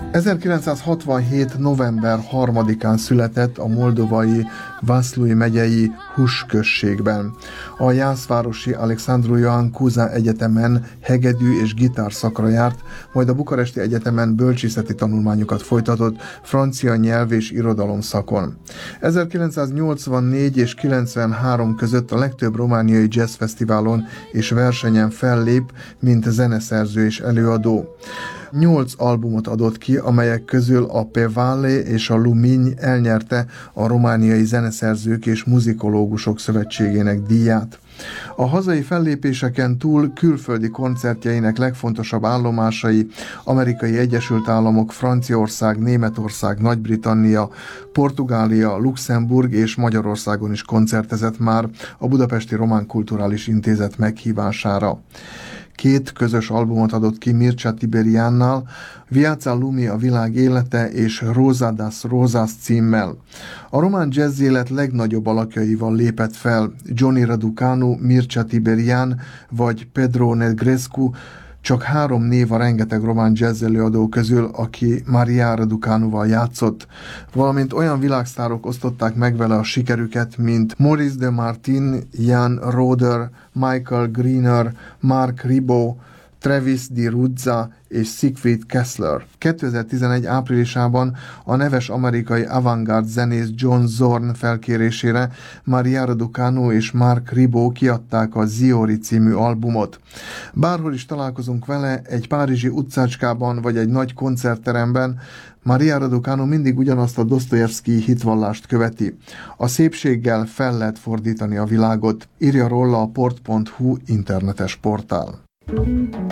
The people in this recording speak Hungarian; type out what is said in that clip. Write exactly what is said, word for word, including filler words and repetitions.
ezerkilencszázhatvanhét. november harmadikán született a moldovai Vaslui megyei Hus községben. A jászvárosi Alexandru Ioan Cuza Egyetemen hegedű és gitár szakra járt, majd a Bukaresti Egyetemen bölcsészeti tanulmányokat folytatott francia nyelv és irodalom szakon. ezerkilencszáznyolcvannégy és kilencvenhárom között a legtöbb romániai jazzfesztiválon és versenyen fellép, mint zeneszerző és előadó. Nyolc albumot adott ki, amelyek közül a Pe Vale és a Lumini elnyerte a Romániai Zeneszerzők és Muzikológusok Szövetségének díját. A hazai fellépéseken túl külföldi koncertjeinek legfontosabb állomásai Amerikai Egyesült Államok, Franciaország, Németország, Nagy-Britannia, Portugália, Luxemburg és Magyarországon is koncertezett már a Budapesti Román Kulturális Intézet meghívására. Két közös albumot adott ki Mircea Tiberiánnal, Viața Lumii, a világ élete és Rosa das Rosas címmel. A román jazz élet legnagyobb alakjaival lépett fel, Johnny Raducanu, Mircea Tiberián vagy Pedro Negrescu, csak három név a rengeteg román jazz előadó közül, aki Maria Raducanuval játszott, valamint olyan világsztárok osztották meg vele a sikerüket, mint Maurice de Martin, Jan Roder, Michael Greener, Mark Ribot, Travis Di Ruzza és Siegfried Kessler. kétezer-tizenegy. áprilisában a neves amerikai avantgárd zenész John Zorn felkérésére Maria Raducanu és Mark Ribot kiadták a Ziori című albumot. Bárhol is találkozunk vele, egy párizsi utcácskában vagy egy nagy koncertteremben, Maria Raducanu mindig ugyanazt a Dosztojevszkij hitvallást követi. A szépséggel fel lehet fordítani a világot, írja róla a port pont hu internetes portál.